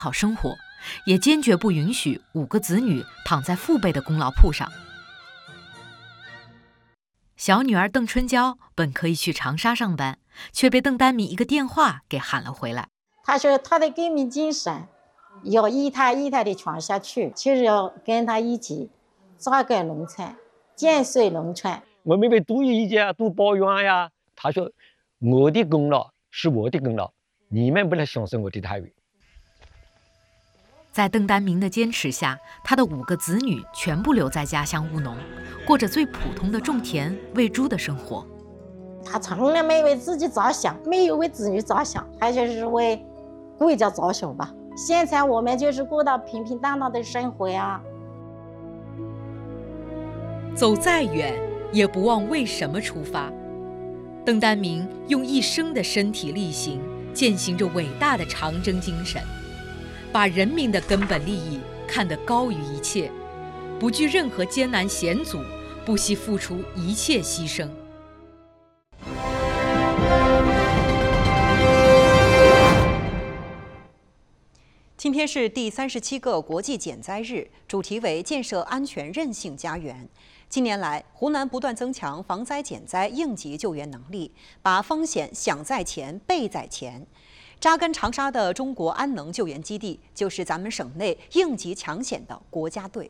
好生活，也坚决不允许5个子女躺在父辈的功劳簿上。小女儿邓春娇本可以去长沙上班，却被邓丹明一个电话给喊了回来。 他说他的革命精神要一代一代的传下去，就是要跟他一起扎根农村，建设农村。 我们被读意见、读抱怨呀，他说我的功劳是我的功劳，你们不能享受我的待遇。 在邓丹明的坚持下，他的5个子女全部留在家乡务农，过着最普通的种田喂猪的生活。 他从来没为自己着想，没有为子女着想，他就是为国家着想吧。现在我们就是过到平平淡淡的生活呀。 走再远，也不忘为什么出发。邓丹明用一生的身体力行，践行着伟大的长征精神，把人民的根本利益看得高于一切，不惧任何艰难险阻，不惜付出一切牺牲。 今天是第37个国际减灾日，主题为建设安全韧性家园。近年来，湖南不断增强防灾减灾应急救援能力，把风险想在前、备在前。扎根长沙的中国安能救援基地，就是咱们省内应急抢险的国家队。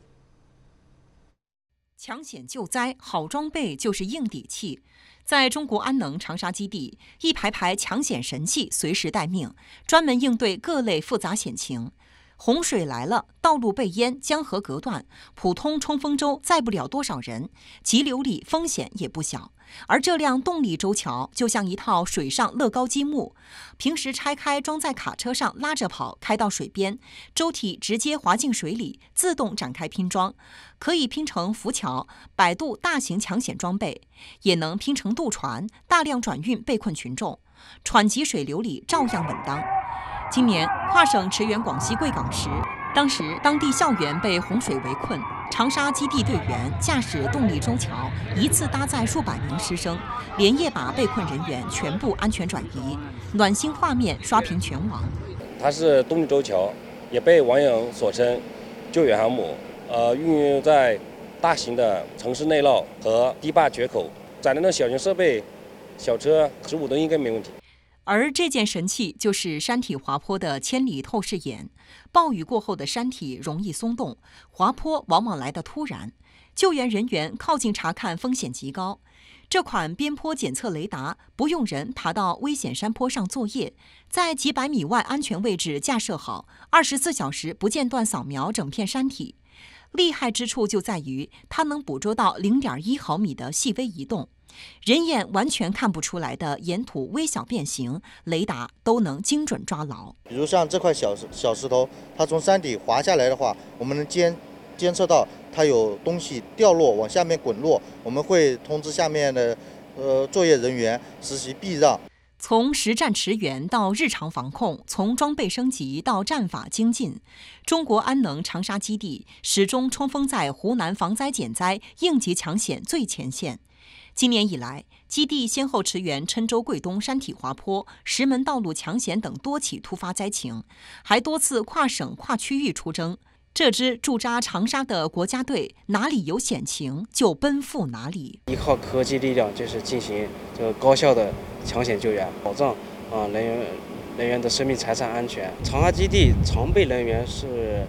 抢险救灾，好装备就是硬底气。在中国安能长沙基地，一排排抢险神器随时待命，专门应对各类复杂险情。洪水来了，道路被淹，江河隔断，普通冲锋舟载不了多少人，急流里风险也不小。而这辆动力舟桥就像一套水上乐高积木，平时拆开装在卡车上拉着跑，开到水边，舟体直接滑进水里，自动展开拼装，可以拼成浮桥、摆渡大型抢险装备，也能拼成渡船，大量转运被困群众，喘急水流里照样稳当。今年跨省驰援广西贵港时，当时当地校园被洪水围困，长沙基地队员驾驶动力舟桥，一次搭载数百名师生，连夜把被困人员全部安全转移，暖心画面刷屏全网。 它是动力舟桥，也被网友所称救援航母。运用在大型的城市内涝和堤坝决口，载人的小型设备、小车15吨应该没问题。 而这件神器就是山体滑坡的千里透视眼。暴雨过后的山体容易松动，滑坡往往来得突然，救援人员靠近查看风险极高。这款边坡检测雷达不用人爬到危险山坡上作业，在几百米外安全位置架设好，24小时不间断扫描整片山体。厉害之处就在于它能捕捉到0.1毫米的细微移动，人眼完全看不出来的沿途微小变形，雷达都能精准抓牢。 比如像这块小石头，它从山底滑下来的话，我们能监测到它有东西掉落往下面滚落，我们会通知下面的作业人员实习避让。 从实战驰援到日常防控，从装备升级到战法精进，中国安能长沙基地始终冲锋在湖南防灾减灾应急抢险最前线。今年以来，基地先后驰援郴州贵东山体滑坡、石门道路抢险等多起突发灾情，还多次跨省跨区域出征。这支驻扎长沙的国家队，哪里有险情就奔赴哪里。 依靠科技力量，就是进行这个高效的抢险救援，保障人员的生命财产安全。长沙基地常备人员是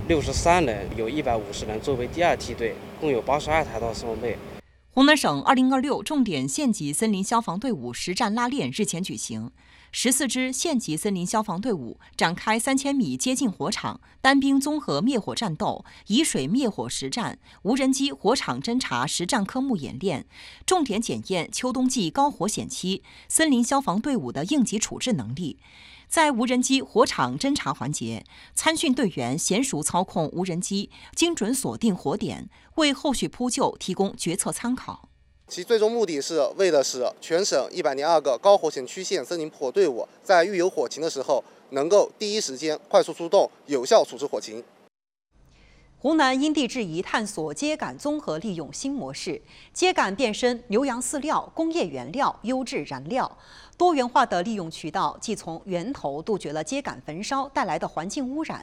63人，有150人作为第2梯队，共有82台到装备。 湖南省2026重点县级森林消防队伍实战拉练日前举行，14支县级森林消防队伍展开3000米接近火场、单兵综合灭火战斗、以水灭火实战、无人机火场侦察实战科目演练，重点检验秋冬季高火险期森林消防队伍的应急处置能力。在无人机火场侦察环节，参训队员娴熟操控无人机，精准锁定火点，为后续扑救提供决策参考。 其最终目的是为的是全省102个高火险区县森林火队伍在遇有火情的时候，能够第一时间快速出动，有效处置火情。 湖南因地制宜探索秸秆综合利用新模式，秸秆变身牛羊饲料、工业原料、优质燃料，多元化的利用渠道，既从源头杜绝了秸秆焚烧带来的环境污染，